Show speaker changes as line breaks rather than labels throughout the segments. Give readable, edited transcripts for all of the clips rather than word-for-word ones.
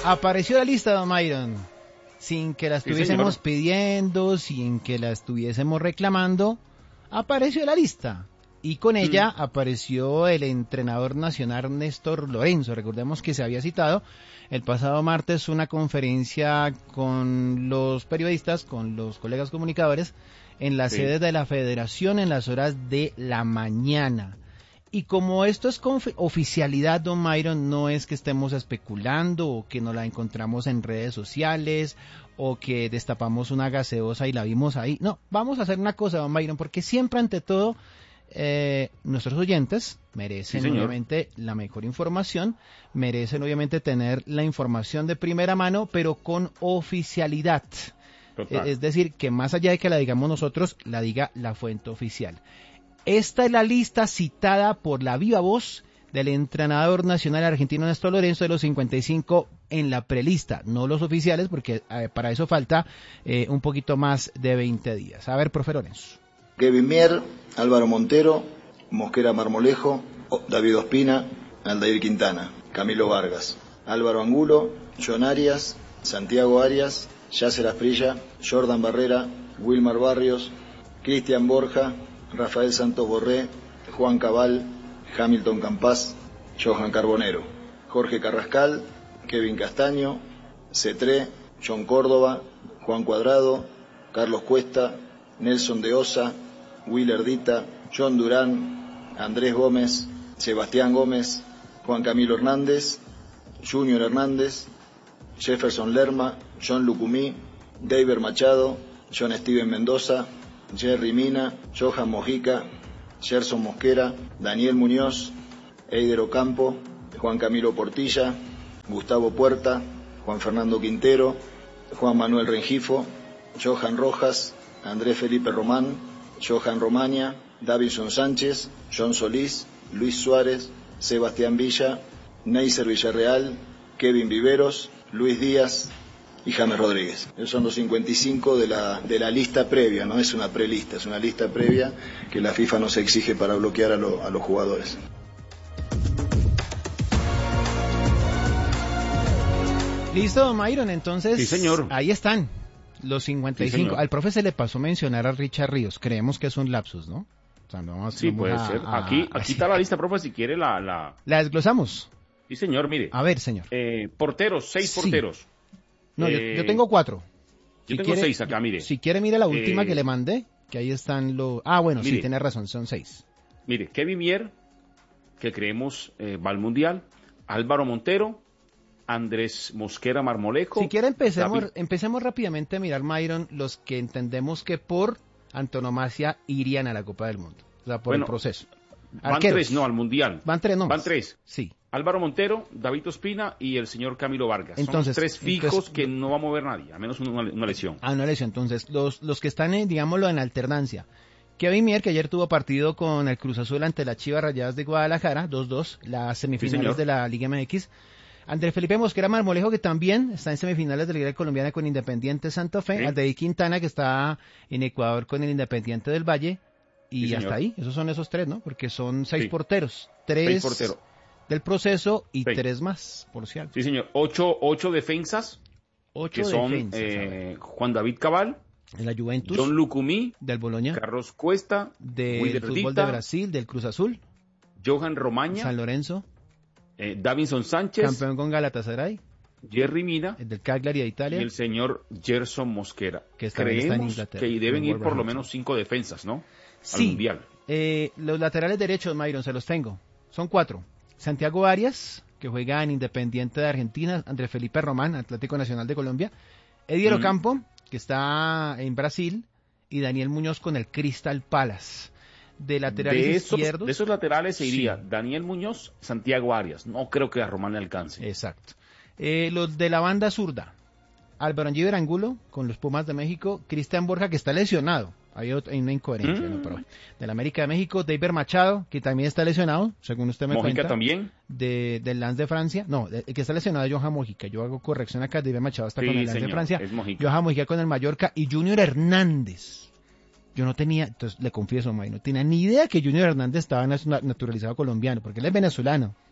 Apareció la lista, don Myron, sin que la estuviésemos pidiendo, sin que la estuviésemos reclamando, apareció la lista. Y con ella apareció el entrenador nacional Néstor Lorenzo. Recordemos que se había citado el pasado martes una conferencia con los periodistas, con los colegas comunicadores, en la sede de la Federación en las horas de la mañana. Y como esto es oficialidad, don Myron, no es que estemos especulando o que nos la encontramos en redes sociales o que destapamos una gaseosa y la vimos ahí. No, vamos a hacer una cosa, don Myron, porque siempre ante todo nuestros oyentes merecen obviamente la mejor información, merecen obviamente tener la información de primera mano, pero con oficialidad. Es decir, que más allá de que la digamos nosotros, la diga la fuente oficial. Esta es la lista citada por la viva voz del entrenador nacional argentino Néstor Lorenzo de los 55 en la prelista, no los oficiales, porque para eso falta un poquito más de 20 días. A ver, profe Lorenzo.
Kevin Mier, Álvaro Montero, Mosquera Marmolejo, David Ospina, Aldair Quintana, Camilo Vargas, Álvaro Angulo, John Arias, Santiago Arias, Yasser Asprilla, Jordan Barrera, Wilmar Barrios, Cristian Borja, Rafael Santos Borré, Juan Cabal, Hamilton Campás, Johan Carbonero, Jorge Carrascal, Kevin Castaño, Cetré, John Córdoba, Juan Cuadrado, Carlos Cuesta, Nelson de Osa, Willer Dita, John Durán, Andrés Gómez, Sebastián Gómez, Juan Camilo Hernández, Junior Hernández, Jefferson Lerma, John Lucumí, David Machado, John Steven Mendoza, Jerry Mina, Johan Mojica, Gerson Mosquera, Daniel Muñoz, Eider Ocampo, Juan Camilo Portilla, Gustavo Puerta, Juan Fernando Quintero, Juan Manuel Rengifo, Johan Rojas, Andrés Felipe Román, Johan Romaña, Davison Sánchez, John Solís, Luis Suárez, Sebastián Villa, Neiser Villarreal, Kevin Viveros, Luis Díaz y James Rodríguez. Esos son los 55 de la lista previa, no es una prelista, es una lista previa que la FIFA nos exige para bloquear a los jugadores.
Listo, don Myron, entonces
sí, señor.
Ahí están los 55. Sí, al profe se le pasó mencionar a Richard Ríos, creemos que es un lapsus, ¿no? O sea,
sí, puede ser. Aquí está la lista, profe, si quiere la
desglosamos.
Sí, señor, mire.
A ver, señor.
Porteros, 6 porteros.
No, yo tengo 4.
Yo tengo 6 acá, mire.
Si quiere, mire la última que le mandé, que ahí están los... Ah, bueno, mire, sí, tiene razón, son 6.
Mire, Kevin Mier, que creemos va al Mundial, Álvaro Montero, Andrés Mosquera Marmolejo.
Si quiere, empecemos rápidamente a mirar, Myron, los que entendemos que por antonomasia irían a la Copa del Mundo. O sea, por el proceso.
Van 3, no, al Mundial.
Van 3 nomás.
Van 3.
Sí.
Álvaro Montero, David Ospina y el señor Camilo Vargas. Entonces, son 3 fijos que no va a mover nadie, a menos una lesión.
Una lesión. Entonces, los que están, digámoslo, en alternancia. Kevin Mier, que ayer tuvo partido con el Cruz Azul ante las Chivas Rayadas de Guadalajara, 2-2, las semifinales de la Liga MX. Andrés Felipe Mosquera Marmolejo, que también está en semifinales de la Liga Colombiana con Independiente Santa Fe. Sí. Aldair Quintana, que está en Ecuador con el Independiente del Valle. Y sí, hasta ahí, esos son esos 3, ¿no? Porque son 6 porteros. 3 porteros del proceso y 3 más, por cierto.
Sí, señor. 8 defensas. 8 que son Juan David Cabal.
De la Juventus.
John Lucumí.
Del Boloña.
Carlos Cuesta.
Del fútbol de Brasil, del Cruz Azul.
Johan Romaña.
San Lorenzo.
Davinson Sánchez.
Campeón con Galatasaray.
Jerry Mina.
El del Cagliari de Italia.
Y el señor Gerson Mosquera.
Que está en Inglaterra.
Que deben ir por lo menos 5 defensas, ¿no?
Sí.
Al Mundial.
Los laterales derechos, Myron, se los tengo. Son 4. Santiago Arias, que juega en Independiente de Argentina. Andrés Felipe Román, Atlético Nacional de Colombia. Edier Ocampo, que está en Brasil. Y Daniel Muñoz con el Crystal Palace. De laterales izquierdos.
De esos laterales se iría Daniel Muñoz, Santiago Arias. No creo que a Román le alcance.
Exacto. Los de la banda zurda. Álvaro Angulo con los Pumas de México. Cristian Borja, que está lesionado. Hay una incoherencia, ¿no? Pero del América de México, David Machado, que también está lesionado, según usted me
Mojica
cuenta.
También.
Del Lens de Francia. No, el que está lesionado es Johan Mojica. Yo hago corrección acá, David Machado está con el Lens de Francia. Johan Mojica con el Mallorca y Junior Hernández. Yo no tenía, entonces le confieso, May, no tenía ni idea que Junior Hernández estaba naturalizado colombiano, porque él es venezolano.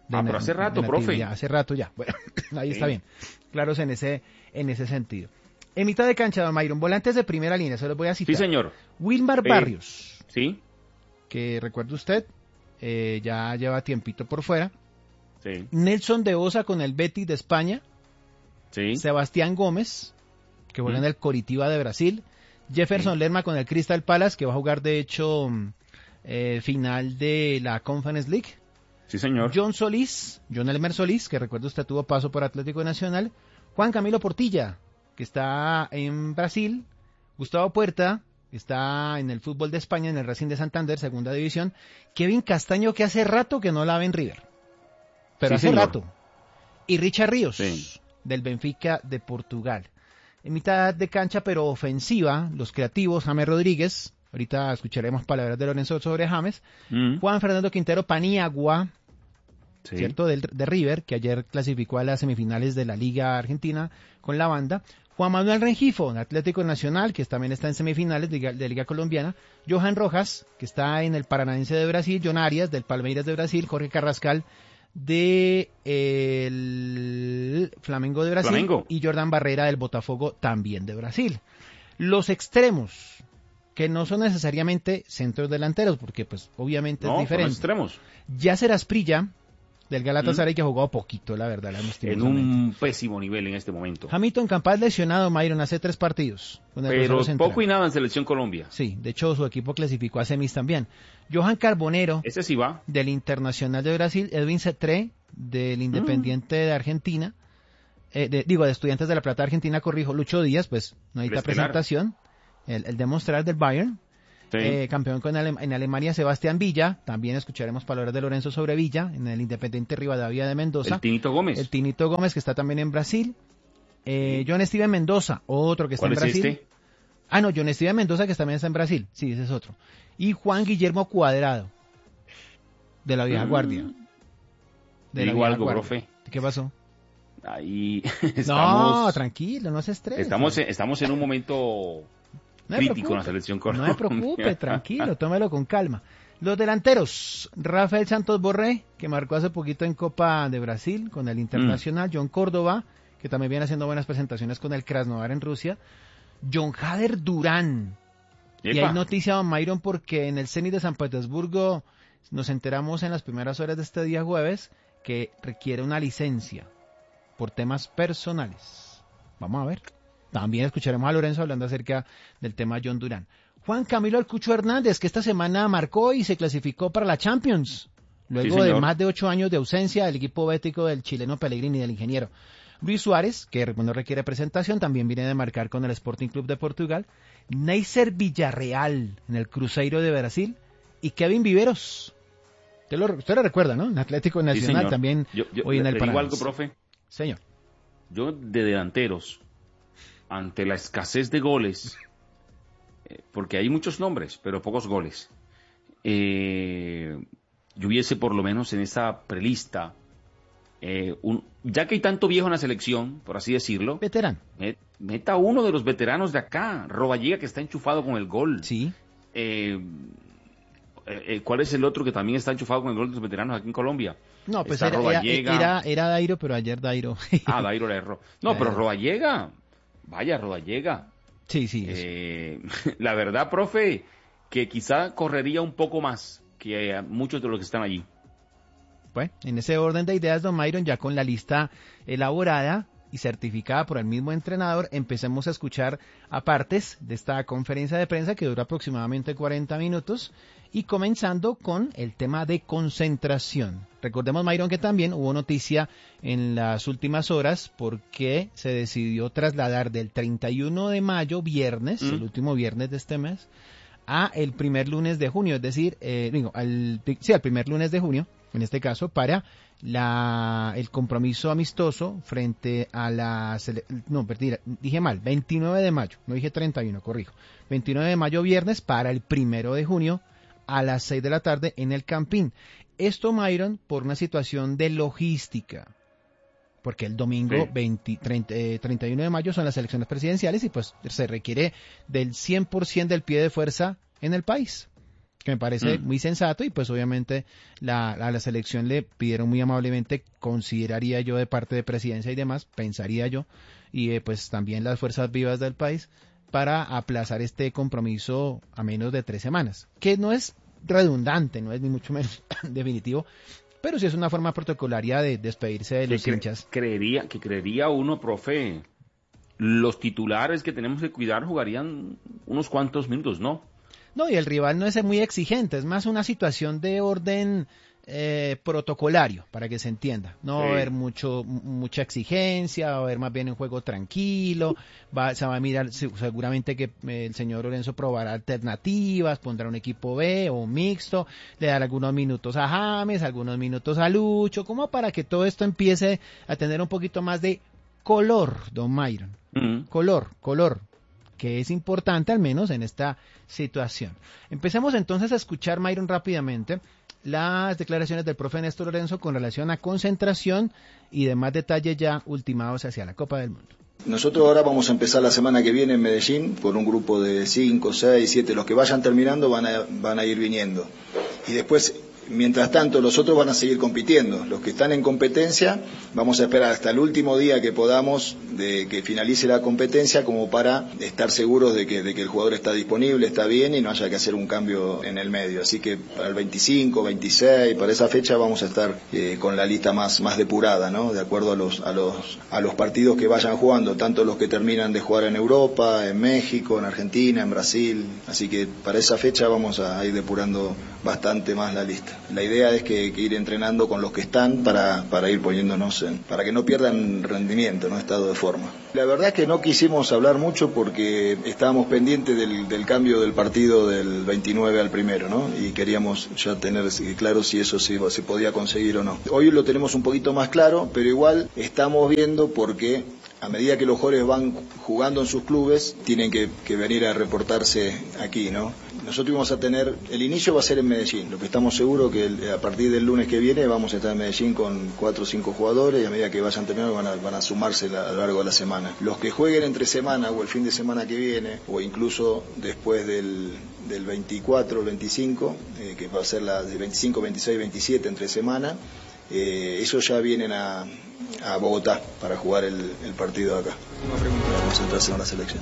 pero hace rato, profe.
Hace rato ya. Bueno, ahí está
Sí.
bien. Claros en ese sentido. En mitad de cancha, don Myron, volantes de primera línea, se los voy a citar.
Sí, señor.
Wilmar Barrios,
Sí,
que recuerde usted, ya lleva tiempito por fuera.
sí,
Nelson de Osa con el Betis de España.
sí.
Sebastián Gómez, que juega en el Coritiba de Brasil. Jefferson Lerma con el Crystal Palace, que va a jugar de hecho final de la Conference League.
Sí, señor.
John Elmer Solís, que recuerda usted tuvo paso por Atlético Nacional. Juan Camilo Portilla, que está en Brasil. Gustavo Puerta, que está en el fútbol de España, en el Racing de Santander, segunda división. Kevin Castaño, que hace rato que no la ve en River. Pero
Sí,
hace
señor.
rato. Y Richard Ríos,
Sí.
del Benfica de Portugal. En mitad de cancha, pero ofensiva, los creativos, James Rodríguez. Ahorita escucharemos palabras de Lorenzo sobre James. Juan Fernando Quintero Paniagua,
Sí.
¿cierto? De River, que ayer clasificó a las semifinales de la Liga Argentina con la banda. Juan Manuel Rengifo, Atlético Nacional, que también está en semifinales de Liga Colombiana. Johan Rojas, que está en el Paranaense de Brasil. John Arias, del Palmeiras de Brasil. Jorge Carrascal, de el Flamengo de Brasil.
Flamengo.
Y Jordan Barrera, del Botafogo, también de Brasil. Los extremos, que no son necesariamente centros delanteros, porque pues obviamente
No,
es
son
diferente.
extremos.
Yasser Asprilla, del Galatasaray, que ha jugado poquito, la verdad,
En un pésimo nivel en este momento.
Hamilton Campas lesionado, Myron, hace 3 partidos. Con el
Pero
Rosario Central.
poco y nada en Selección Colombia.
Sí, de hecho su equipo clasificó a semis también. Johan Carbonero,
Ese sí va.
del Internacional de Brasil. Edwin Cetré, del Independiente de Argentina. De Estudiantes de La Plata, Argentina, corrijo. Lucho Díaz, pues no necesita
Estelar.
presentación. El demostrar del Bayern.
Sí.
Campeón en Alemania, Sebastián Villa. También escucharemos palabras de Lorenzo sobre Villa, en el Independiente Rivadavia de Mendoza.
El Tinito Gómez.
El Tinito Gómez, que está también en Brasil. John Steven Mendoza, otro que está en
¿Cuál es
Brasil.
este?
Ah, no, John Steven Mendoza, que también está en Brasil. Sí, ese es otro. Y Juan Guillermo Cuadrado, de la vieja guardia. De la
Digo
vieja
algo,
guardia.
profe.
¿Qué pasó?
Ahí
No,
estamos.
tranquilo, no se estrese.
Estamos en un momento
No me
crítico en la
preocupe.
Selección
No
Colombia.
me preocupe, tranquilo, tómelo con calma. Los delanteros, Rafael Santos Borré, que marcó hace poquito en Copa de Brasil con el Internacional. John Córdoba, que también viene haciendo buenas presentaciones con el Krasnodar en Rusia. John Jader Durán. Y
Epa.
hay noticia, don Myron, porque en el Zenit de San Petersburgo nos enteramos en las primeras horas de este día jueves que requiere una licencia por temas personales. Vamos a ver. También escucharemos a Lorenzo hablando acerca del tema John Durán. Juan Camilo El Cucho Hernández, que esta semana marcó y se clasificó para la Champions. Luego
Sí,
de
señor.
más de 8 años de ausencia del equipo bético del chileno Pellegrini y del ingeniero. Luis Suárez, que no requiere presentación, también viene de marcar con el Sporting Club de Portugal. Neisser Villarreal, en el Cruzeiro de Brasil. Y Kevin Viveros. Usted lo recuerda, ¿no? En Atlético
Sí,
Nacional
señor.
también,
Yo
hoy en el
le digo
Paranaense.
algo, profe.
Señor.
Yo de delanteros, ante la escasez de goles, porque hay muchos nombres, pero pocos goles, yo hubiese por lo menos en esa prelista, ya que hay tanto viejo en la selección, por así decirlo,
Veterano.
meta uno de los veteranos de acá, Roballega, que está enchufado con el gol.
Sí.
¿Cuál es el otro que también está enchufado con el gol de los veteranos aquí en Colombia?
No, pues
Está Roballega.
era Dairo, pero ayer Dairo.
Dairo le erró. No, pero Roballega. Vaya, Roballega.
Sí.
La verdad, profe, que quizá correría un poco más que muchos de los que están allí.
Bueno, en ese orden de ideas, don Myron, ya con la lista elaborada y certificada por el mismo entrenador, empecemos a escuchar apartes de esta conferencia de prensa que dura aproximadamente 40 minutos y comenzando con el tema de concentración. Recordemos, Myron, que también hubo noticia en las últimas horas porque se decidió trasladar del 31 de mayo, viernes, el último viernes de este mes, a el primer lunes de junio, es decir, al primer lunes de junio, en este caso, para el compromiso amistoso frente a dije mal, 29 de mayo, no dije 31, corrijo, 29 de mayo viernes para el 1 de junio a las 6 de la tarde en el Campín. Esto, Myron, por una situación de logística, porque el domingo 31 de mayo son las elecciones presidenciales y pues se requiere del 100% del pie de fuerza en el país. que me parece muy sensato, y pues obviamente a la selección le pidieron muy amablemente, consideraría yo, de parte de presidencia y demás, pensaría yo, y pues también las fuerzas vivas del país, para aplazar este compromiso a menos de 3 semanas, que no es redundante, no es ni mucho menos definitivo, pero sí es una forma protocolaria de despedirse de los hinchas.
Creería uno, profe, los titulares que tenemos que cuidar jugarían unos cuantos minutos, ¿no?
No, y el rival no es muy exigente, es más una situación de orden protocolario, para que se entienda. No va a haber mucha exigencia, va a haber más bien un juego tranquilo, se va a mirar seguramente que el señor Lorenzo probará alternativas, pondrá un equipo B o mixto, le dará algunos minutos a James, algunos minutos a Lucho, como para que todo esto empiece a tener un poquito más de color, don Myron. Color, que es importante al menos en esta situación. Empecemos entonces a escuchar, Myron, rápidamente las declaraciones del profe Néstor Lorenzo con relación a concentración y demás detalles ya ultimados hacia la Copa del Mundo.
Nosotros ahora vamos a empezar la semana que viene en Medellín por un grupo de 5, 6, 7, los que vayan terminando van a ir viniendo. Y después, mientras tanto, los otros van a seguir compitiendo. Los que están en competencia, vamos a esperar hasta el último día que podamos de que finalice la competencia, como para estar seguros de que el jugador está disponible, está bien y no haya que hacer un cambio en el medio. Así que para el 25, 26, para esa fecha vamos a estar con la lista más depurada, ¿no? De acuerdo a los partidos que vayan jugando, tanto los que terminan de jugar en Europa, en México, en Argentina, en Brasil. Así que para esa fecha vamos a ir depurando bastante más la lista. La idea es que ir entrenando con los que están para ir poniéndonos para que no pierdan rendimiento, ¿no? Estado de forma. La verdad es que no quisimos hablar mucho porque estábamos pendientes del cambio del partido del 29 al 1, ¿no? Y queríamos ya tener claro si eso se podía conseguir o no. Hoy lo tenemos un poquito más claro, pero igual estamos viendo porque a medida que los jugadores van jugando en sus clubes, tienen que venir a reportarse aquí, ¿no? Nosotros vamos a tener, el inicio va a ser en Medellín, lo que estamos seguros que a partir del lunes que viene vamos a estar en Medellín con 4 o 5 jugadores, y a medida que vayan terminando van a sumarse a lo largo de la semana. Los que jueguen entre semana o el fin de semana que viene, o incluso después del 24 o 25, que va a ser la de 25, 26, 27 entre semana, esos ya vienen a Bogotá para jugar el partido de acá. Una pregunta para concentrarse en la selección.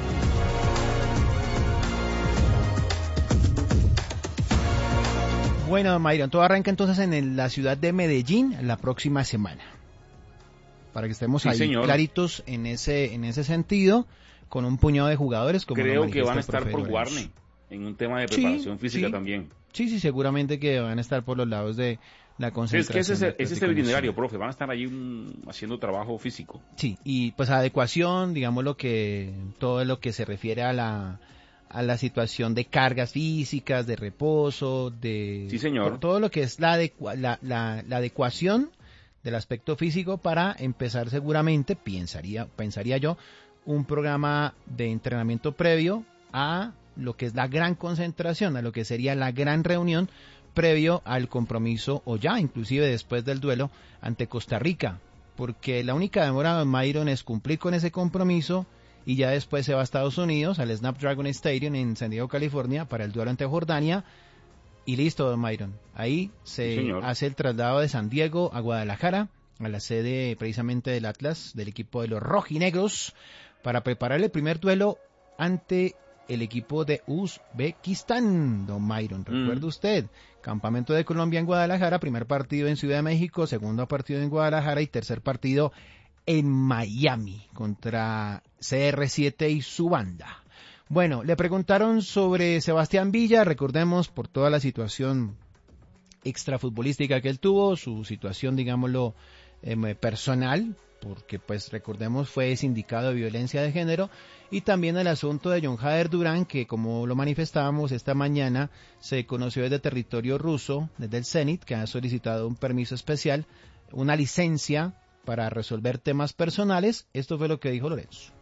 Bueno, Myron, todo arranca entonces en la ciudad de Medellín la próxima semana. Para que estemos ahí claritos en ese sentido, con un puñado de jugadores. Como
creo que van a estar por Guarne, en un tema de preparación física también.
Sí, seguramente que van a estar por los lados de la concentración.
Es que ese es el itinerario, profe, van a estar allí haciendo trabajo físico.
Sí, y pues adecuación, digamos todo lo que se refiere a la situación de cargas físicas, de reposo,
sí, señor.
Todo lo que es la adecuación del aspecto físico para empezar seguramente, pensaría yo, un programa de entrenamiento previo a lo que es la gran concentración, a lo que sería la gran reunión previo al compromiso, o ya inclusive después del duelo ante Costa Rica, porque la única demora de Myron es cumplir con ese compromiso y ya después se va a Estados Unidos, al Snapdragon Stadium en San Diego, California, para el duelo ante Jordania, y listo, don Myron. Ahí se hace el traslado de San Diego a Guadalajara, a la sede precisamente del Atlas, del equipo de los rojinegros, para preparar el primer duelo ante el equipo de Uzbekistán, don Myron. ¿Recuerda usted? Campamento de Colombia en Guadalajara, primer partido en Ciudad de México, segundo partido en Guadalajara y tercer partido en Miami contra CR7 y su banda. Bueno, le preguntaron sobre Sebastián Villa, recordemos por toda la situación extrafutbolística que él tuvo, su situación, digámoslo, personal, porque pues recordemos fue sindicado de violencia de género, y también el asunto de John Jader Durán, que como lo manifestábamos esta mañana, se conoció desde territorio ruso, desde el Zenit, que ha solicitado un permiso especial, una licencia para resolver temas personales. Esto fue lo que dijo Lorenzo.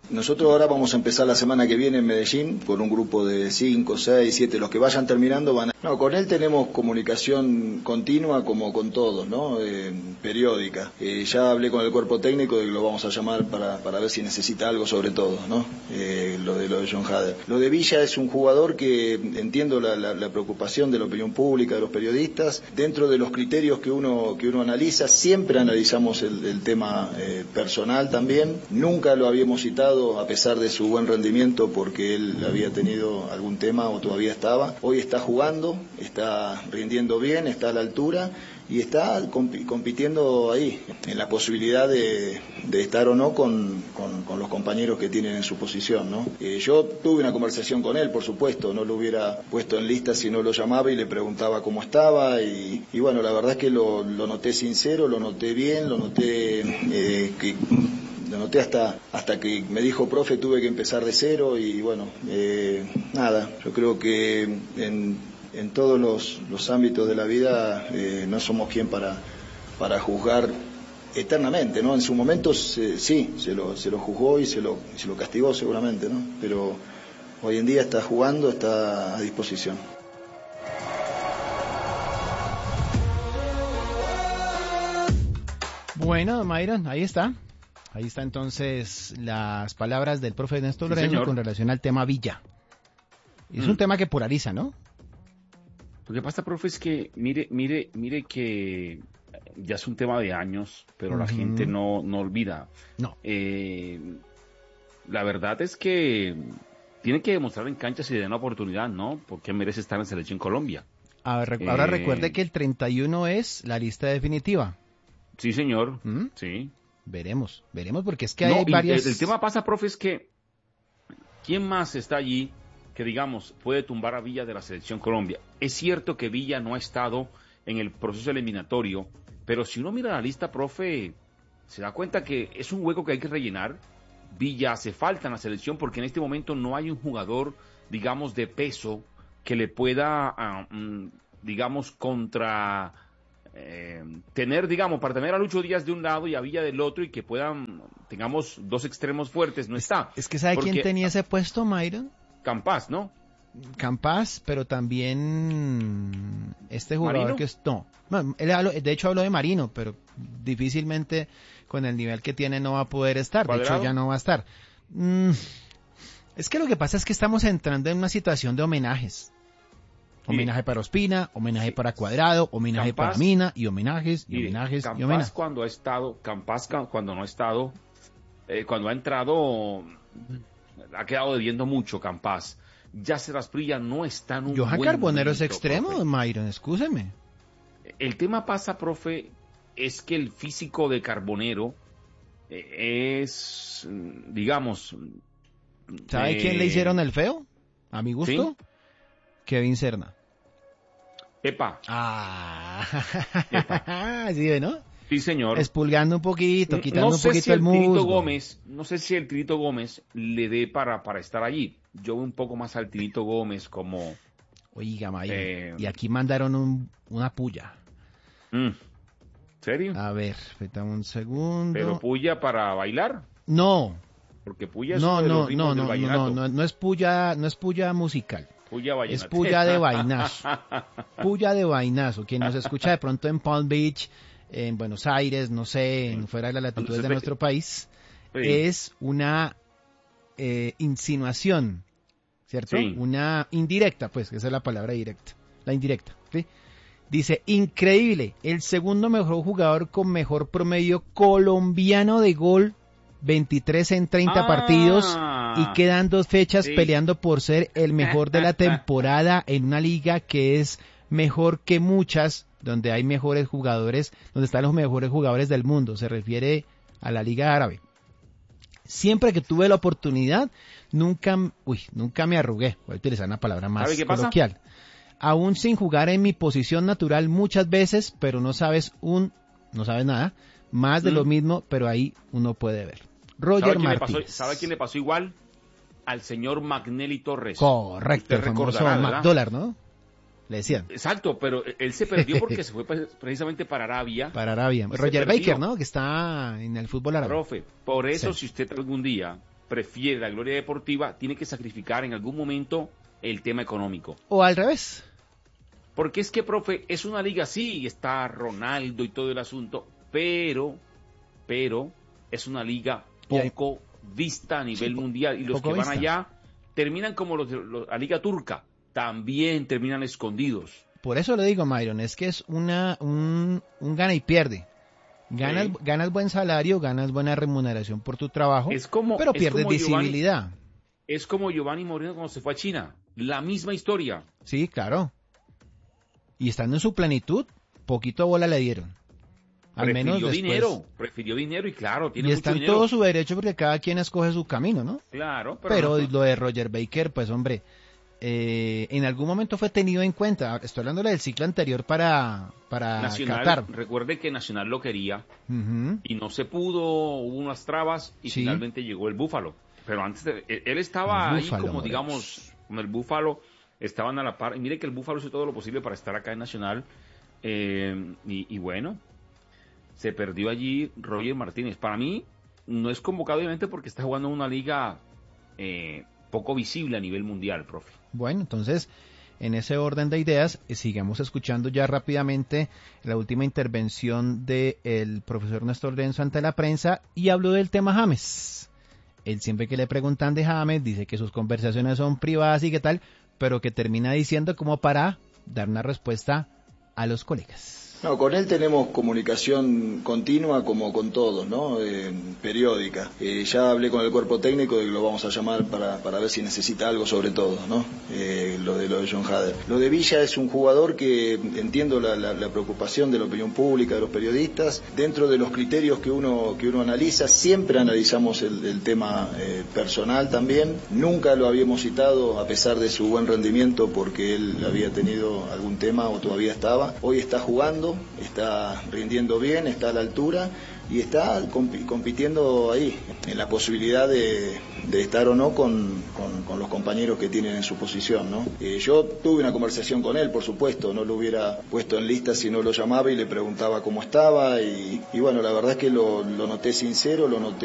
Nosotros ahora vamos a empezar la semana que viene en Medellín con un grupo de 5, 6, 7, los que vayan terminando van a... No, con él tenemos comunicación continua como con todos, ¿no? Periódica. Ya hablé con el cuerpo técnico de que lo vamos a llamar para ver si necesita algo sobre todo, ¿no? Lo de John Hader. Lo de Villa es un jugador que entiendo la preocupación de la opinión pública, de los periodistas. Dentro de los criterios que uno analiza, siempre analizamos el tema personal también. Nunca lo habíamos citado a pesar de su buen rendimiento porque él había tenido algún tema o todavía estaba. Hoy está jugando, está rindiendo bien, está a la altura y está compitiendo ahí, en la posibilidad de estar o no con los compañeros que tienen en su posición, ¿no? Yo tuve una conversación con él, por supuesto, no lo hubiera puesto en lista si no lo llamaba y le preguntaba cómo estaba y bueno, la verdad es que lo noté sincero, lo noté bien, lo noté lo noté hasta que me dijo, profe, tuve que empezar de cero y bueno, nada, yo creo que en todos los ámbitos de la vida no somos quien para juzgar eternamente, ¿no? En su momento sí, se lo juzgó y se lo castigó seguramente, ¿no? Pero hoy en día está jugando, está a disposición.
Bueno, Mayron, ahí está. Ahí está entonces las palabras del profe Néstor Loreno con relación al tema Villa. Es un tema que polariza, ¿no?
Lo que pasa, profe, es que mire que ya es un tema de años, pero la gente no olvida.
No.
La verdad es que tienen que demostrar en cancha si le dan una oportunidad, ¿no? Porque merece estar en Selección Colombia.
Ahora recuerde que el 31 es la lista definitiva.
Sí, señor. Sí.
Veremos, porque es que hay varias...
El tema pasa, profe, es que ¿quién más está allí que, digamos, puede tumbar a Villa de la Selección Colombia? Es cierto que Villa no ha estado en el proceso eliminatorio, pero si uno mira la lista, profe, se da cuenta que es un hueco que hay que rellenar. Villa hace falta en la selección porque en este momento no hay un jugador, digamos, de peso que le pueda, digamos, tener, digamos, para tener a Lucho Díaz de un lado y a Villa del otro y que tengamos dos extremos fuertes, no está.
Es que ¿sabe quién tenía ese puesto, Mayron?
Campas, ¿no?
Campas, pero también este jugador
¿Marino?
Él de hecho habló de Marino, pero difícilmente con el nivel que tiene no va a poder estar, ¿Cuadrado? De hecho ya no va a estar. Es que lo que pasa es que estamos entrando en una situación de homenajes. Homenaje para Ospina, homenaje para Cuadrado, homenaje para Mina, y homenajes, y homenajes, y homenajes.
Campas cuando no ha estado, cuando ha entrado, ha quedado debiendo mucho Campas. Yacer Asprilla no está en un
Johan
buen
Carbonero
momento,
es extremo,
profe.
Mayron, excúseme.
El tema pasa, profe, es que el físico de Carbonero es, digamos...
¿Sabe quién le hicieron el feo? A mi gusto. ¿Sí? Kevin Serna.
Epa.
Epa. Sí, ¿no?
Sí, señor.
Expulgando un poquito, quitando un poquito el musgo.
No sé si el Tirito Gómez le dé para estar allí. Yo veo un poco más al Tirito Gómez como...
Oiga, Mayo, y aquí mandaron una puya.
¿Serio?
A ver, espera un segundo.
¿Pero puya para bailar?
No.
Porque puya es uno de los ritmos del vallenato.
No es puya musical.
Puya
es puya de vainazo. Puya de vainazo. Quien nos escucha de pronto en Palm Beach, en Buenos Aires, no sé, en fuera de las latitudes de nuestro país, es una insinuación, ¿cierto?
Sí.
Una indirecta, pues, esa es la palabra directa. La indirecta, ¿sí? Dice, increíble, el segundo mejor jugador con mejor promedio colombiano de gol, 23 en 30 partidos, y quedan 2 fechas peleando por ser el mejor de la temporada en una liga que es mejor que muchas, donde hay mejores jugadores, donde están los mejores jugadores del mundo. Se refiere a la Liga Árabe. Siempre que tuve la oportunidad, nunca me arrugué. Voy a utilizar una palabra más coloquial. Aún sin jugar en mi posición natural muchas veces, pero no sabes nada, más de lo mismo, pero ahí uno puede ver. Roger Martínez.
¿Sabe quién le pasó igual? Al señor Magnelli Torres.
Correcto, el famoso McDollar, ¿no? Le decían.
Exacto, pero él se perdió porque se fue precisamente para Arabia.
Roger Baker, ¿no? Que está en el fútbol árabe.
Profe, por eso si usted algún día prefiere la gloria deportiva, tiene que sacrificar en algún momento el tema económico.
O al revés.
Porque es que, profe, es una liga, sí, está Ronaldo y todo el asunto, pero es una liga poco vista a nivel mundial, y los que van allá terminan como la liga turca, también terminan escondidos.
Por eso le digo, Myron, es que es un gana y pierde. Ganas buen salario, ganas buena remuneración por tu trabajo, pero pierdes visibilidad.
Es como Giovanni Moreno cuando se fue a China, la misma historia.
Sí, claro. Y estando en su plenitud, poquito bola le dieron.
Prefirió dinero y claro, tiene
y
mucho
está en
dinero.
todo su derecho porque cada quien escoge su camino, ¿no?
Claro,
pero lo de Roger Baker, pues hombre, en algún momento fue tenido en cuenta. Estoy hablando del ciclo anterior para
Nacional,
Qatar.
Recuerde que Nacional lo quería y no se pudo, hubo unas trabas y
Sí.
finalmente llegó el Búfalo. Pero antes él estaba ahí como digamos, con el Búfalo, estaban a la par. Y mire que el Búfalo hizo todo lo posible para estar acá en Nacional. Y bueno, se perdió allí Roger Martínez. Para mí no es convocado obviamente porque está jugando en una liga poco visible a nivel mundial, profe.
Bueno, entonces, en ese orden de ideas, sigamos escuchando ya rápidamente la última intervención del profesor Néstor Lorenzo ante la prensa, y habló del tema James. Él siempre que le preguntan de James dice que sus conversaciones son privadas y qué tal, pero que termina diciendo como para dar una respuesta a los colegas.
No, con él tenemos comunicación continua como con todos, ¿no? Periódica. Ya hablé con el cuerpo técnico de que lo vamos a llamar para ver si necesita algo sobre todo, ¿no? Lo de John Hader. Lo de Villa es un jugador que entiendo la preocupación de la opinión pública, de los periodistas. Dentro de los criterios que uno analiza, siempre analizamos el tema personal también. Nunca lo habíamos citado a pesar de su buen rendimiento porque él había tenido algún tema o todavía estaba. Hoy está jugando, está rindiendo bien, está a la altura y está compitiendo ahí, en la posibilidad de estar o no con los compañeros que tienen en su posición, ¿no? Yo tuve una conversación con él, por supuesto, no lo hubiera puesto en lista si no lo llamaba y le preguntaba cómo estaba y bueno, la verdad es que lo noté sincero, lo noté